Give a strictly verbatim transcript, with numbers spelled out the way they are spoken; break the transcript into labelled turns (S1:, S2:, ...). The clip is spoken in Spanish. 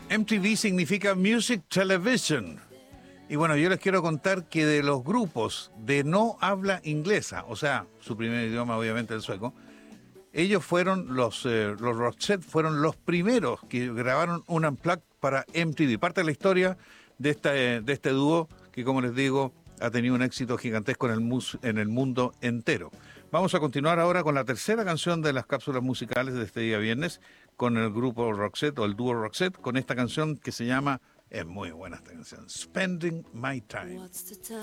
S1: M T V significa Music Television. Y bueno, yo les quiero contar que de los grupos de no habla inglesa, o sea, su primer idioma obviamente el sueco, ellos fueron los, eh, los Roxette fueron los primeros que grabaron un unplugged para M T V. Parte de la historia de, esta, eh, de este dúo que, como les digo, ha tenido un éxito gigantesco en el, mus en el mundo entero. Vamos a continuar ahora con la tercera canción de las cápsulas musicales de este día viernes, con el grupo Roxette o el dúo Roxette, con esta canción que se llama, es muy buena esta canción, Spending My Time.